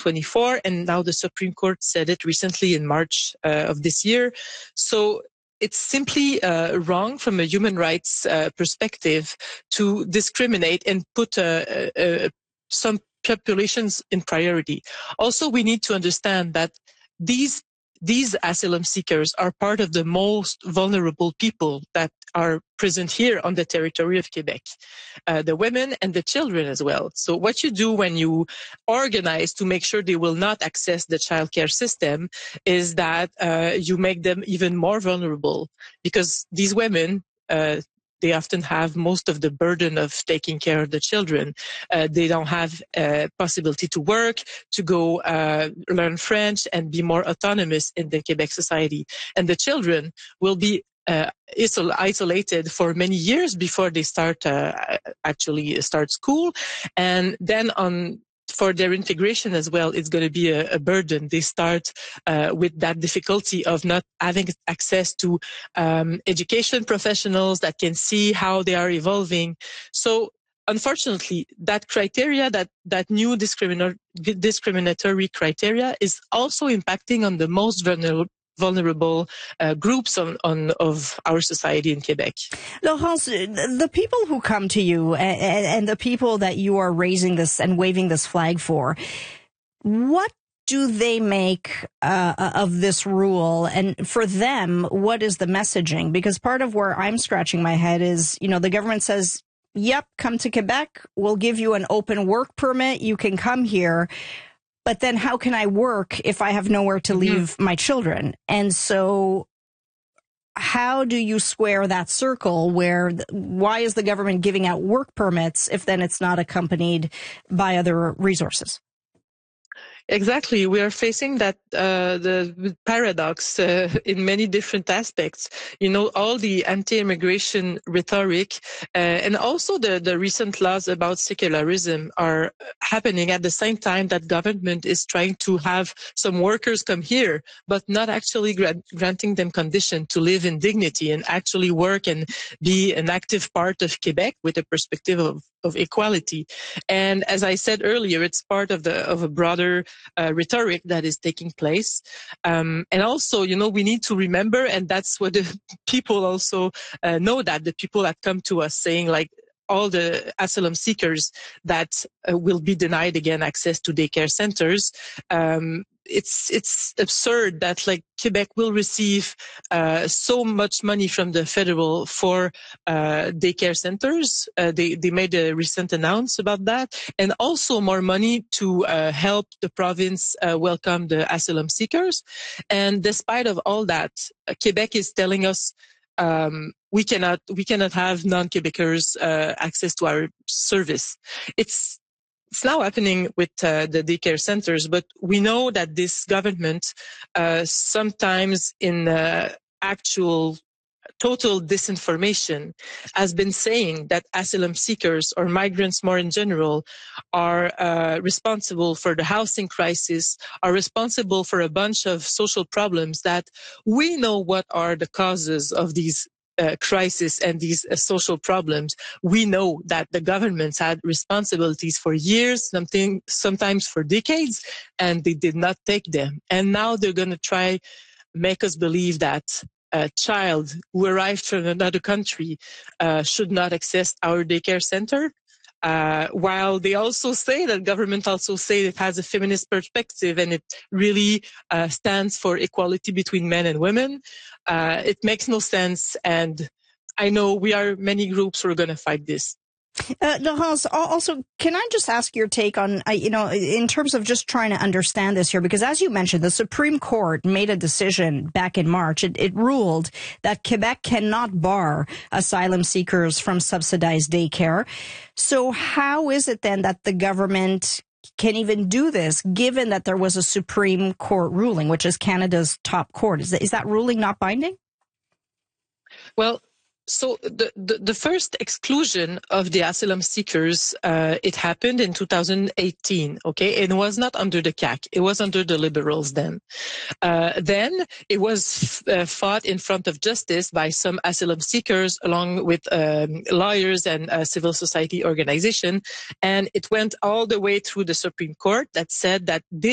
2024, and now the Supreme Court said it recently in March of this year. So it's simply wrong from a human rights perspective to discriminate and put some populations in priority. Also, we need to understand that these asylum seekers are part of the most vulnerable people that are present here on the territory of Quebec, the women and the children as well. So what you do when you organize to make sure they will not access the childcare system is that you make them even more vulnerable, because these women, they often have most of the burden of taking care of the children. They don't have possibility to work, to go learn French and be more autonomous in the Quebec society. And the children will be isolated for many years before they start school. And then for their integration as well, it's going to be a burden. They start with that difficulty of not having access to education professionals that can see how they are evolving. So unfortunately, that criteria, that new discriminatory criteria, is also impacting on the most vulnerable groups of our society in Quebec. Laurence, the people who come to you and the people that you are raising this and waving this flag for, what do they make of this rule? And for them, what is the messaging? Because part of where I'm scratching my head is, the government says, yep, come to Quebec. We'll give you an open work permit. You can come here. But then how can I work if I have nowhere to leave my children? And so how do you square that circle why is the government giving out work permits if then it's not accompanied by other resources? Exactly. We are facing that the paradox in many different aspects. All the anti-immigration rhetoric and also the recent laws about secularism are happening at the same time that government is trying to have some workers come here, but not actually granting them condition to live in dignity and actually work and be an active part of Quebec with a perspective of equality. And as I said earlier, it's part of a broader rhetoric that is taking place. And also, we need to remember, and that's what the people also know, that the people that come to us saying, like, all the asylum seekers that will be denied again access to daycare centers. It's absurd that Quebec will receive so much money from the federal for daycare centers. They made a recent announcement about that, and also more money to help the province welcome the asylum seekers. And despite of all that, Quebec is telling us we cannot have non-Quebecers access to our service. It's now happening with the daycare centers, but we know that this government sometimes in actual total disinformation has been saying that asylum seekers or migrants more in general are responsible for the housing crisis, are responsible for a bunch of social problems that we know what are the causes of these crisis and these social problems. We know that the governments had responsibilities for years, sometimes for decades, and they did not take them. And now they're going to try make us believe that a child who arrived from another country should not access our daycare center. While they also say that government also say it has a feminist perspective and it really stands for equality between men and women. It makes no sense. And I know we are many groups who are going to fight this. Laurence, also, can I just ask your take on, in terms of just trying to understand this here? Because as you mentioned, the Supreme Court made a decision back in March. It ruled that Quebec cannot bar asylum seekers from subsidized daycare. So how is it then that the government can even do this, given that there was a Supreme Court ruling, which is Canada's top court? Is that ruling not binding? Well, so the first exclusion of the asylum seekers, it happened in 2018, okay? It was not under the CAQ. It was under the Liberals then. Then it was fought in front of justice by some asylum seekers along with lawyers and civil society organization. And it went all the way through the Supreme Court that said that this